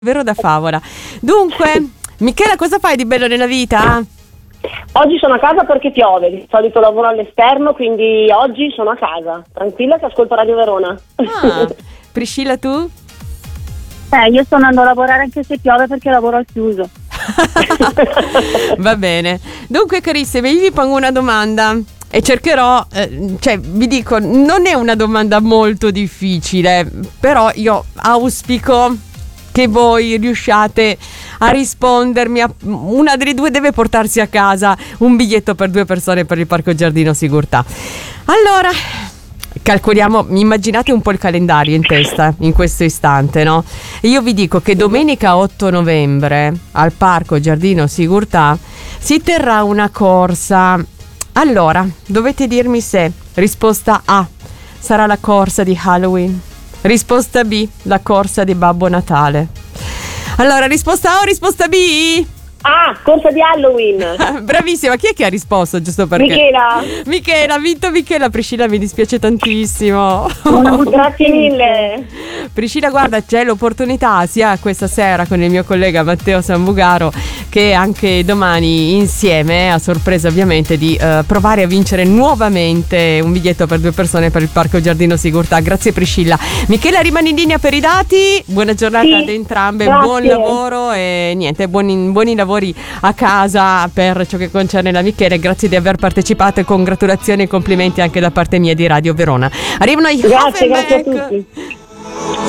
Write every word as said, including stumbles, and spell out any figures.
Vero da favola. Dunque, Michela, cosa fai di bello nella vita? Oggi sono a casa perché piove, di solito lavoro all'esterno, quindi oggi sono a casa, tranquilla che ascolto Radio Verona. Ah, Priscilla, tu? Eh, io sto andando a lavorare anche se piove perché lavoro al chiuso. Va bene. Dunque, carissime, io vi pongo una domanda e cercherò, eh, cioè vi dico, non è una domanda molto difficile, però io auspico che voi riusciate a rispondermi a, una delle due deve portarsi a casa un biglietto per due persone per il Parco Giardino Sigurtà. Allora, calcoliamo, immaginate un po' il calendario in testa in questo istante, no? E io vi dico che domenica otto novembre al Parco Giardino Sigurtà si terrà una corsa. Allora, dovete dirmi se risposta A sarà la corsa di Halloween, risposta B la corsa di Babbo Natale. Allora, risposta A o risposta B? Ah, corsa di Halloween. Bravissima, chi è che ha risposto giusto perché? Michela. Michela, ha vinto Michela. Priscilla, mi dispiace tantissimo. Grazie mille. Priscilla, guarda, c'è l'opportunità sia questa sera con il mio collega Matteo Sambugaro che anche domani insieme, a sorpresa ovviamente, di uh, provare a vincere nuovamente un biglietto per due persone per il Parco Giardino Sigurtà. Grazie Priscilla. Michela, rimani in linea per i dati. Buona giornata Sì, ad entrambe, grazie. buon lavoro e niente, buoni, buoni lavori a casa per ciò che concerne la Michela. Grazie di aver partecipato e congratulazioni e complimenti anche da parte mia di Radio Verona. Arrivano i Grazie, grazie a Offenbach. tutti.